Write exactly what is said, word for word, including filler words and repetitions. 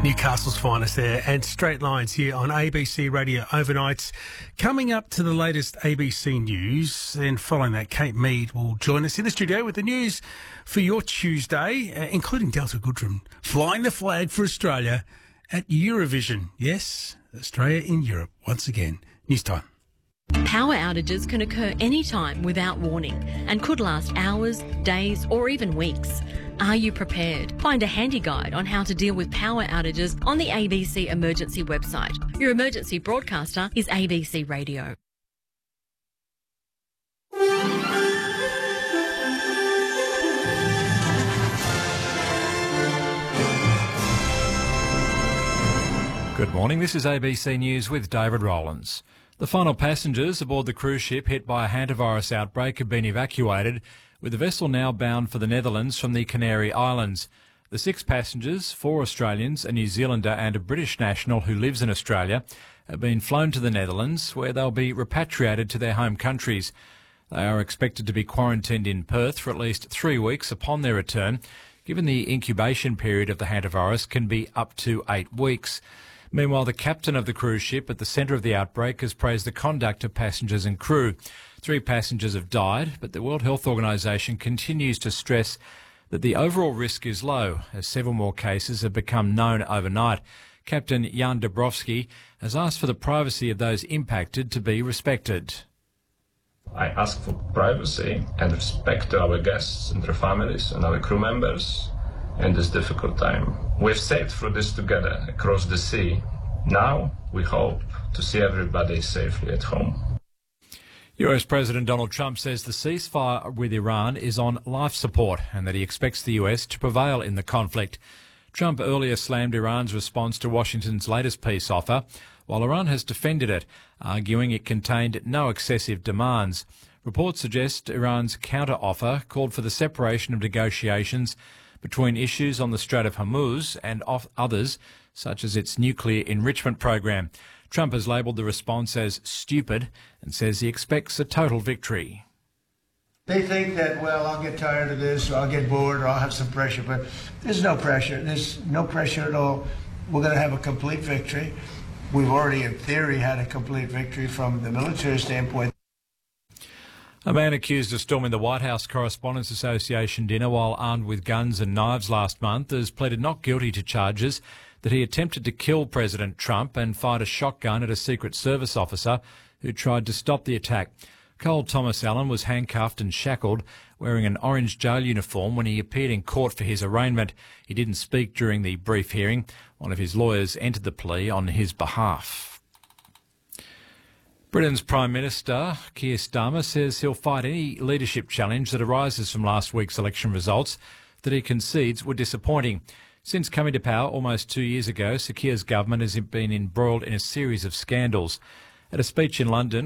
Newcastle's finest there, and Straight Lines here on A B C Radio Overnights. Coming up to the latest A B C News, and following that, Kate Mead will join us in the studio with the news for your Tuesday, uh, including Delta Goodrem flying the flag for Australia at Eurovision. Yes, Australia in Europe once again. News time. Power outages can occur anytime without warning and could last hours, days or even weeks. Are you prepared? Find a handy guide on how to deal with power outages on the A B C Emergency website. Your emergency broadcaster is A B C Radio. Good morning, this is A B C News with David Rowlands. The final passengers aboard the cruise ship hit by a hantavirus outbreak have been evacuated, with the vessel now bound for the Netherlands from the Canary Islands. The six passengers, four Australians, a New Zealander and a British national who lives in Australia, have been flown to the Netherlands, where they'll be repatriated to their home countries. They are expected to be quarantined in Perth for at least three weeks upon their return, given the incubation period of the hantavirus can be up to eight weeks. Meanwhile, the captain of the cruise ship at the centre of the outbreak has praised the conduct of passengers and crew. Three passengers have died, but the World Health Organisation continues to stress that the overall risk is low, as several more cases have become known overnight. Captain Jan Dabrowski has asked for the privacy of those impacted to be respected. I ask for privacy and respect to our guests and their families and our crew members in this difficult time. We've sailed through this together across the sea. Now we hope to see everybody safely at home. U S President Donald Trump says the ceasefire with Iran is on life support and that he expects the U S to prevail in the conflict. Trump earlier slammed Iran's response to Washington's latest peace offer, while Iran has defended it, arguing it contained no excessive demands. Reports suggest Iran's counter-offer called for the separation of negotiations between issues on the Strait of Hormuz and others, such as its nuclear enrichment program. Trump has labelled the response as stupid and says he expects a total victory. They think that, well, I'll get tired of this, or I'll get bored, or I'll have some pressure, but there's no pressure. There's no pressure at all. We're going to have a complete victory. We've already, in theory, had a complete victory from the military standpoint. A man accused of storming the White House Correspondents' Association dinner while armed with guns and knives last month has pleaded not guilty to charges that he attempted to kill President Trump and fired a shotgun at a Secret Service officer who tried to stop the attack. Cole Thomas Allen was handcuffed and shackled, wearing an orange jail uniform when he appeared in court for his arraignment. He didn't speak during the brief hearing. One of his lawyers entered the plea on his behalf. Britain's Prime Minister, Keir Starmer, says he'll fight any leadership challenge that arises from last week's election results that he concedes were disappointing. Since coming to power almost two years ago, Sir Keir's government has been embroiled in a series of scandals. At a speech in London,